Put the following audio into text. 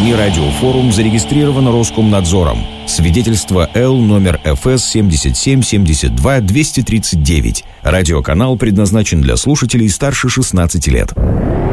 России радиофорум зарегистрирован Роскомнадзором. Свидетельство Л номер ФС 7772-239. Радиоканал предназначен для слушателей старше 16 лет.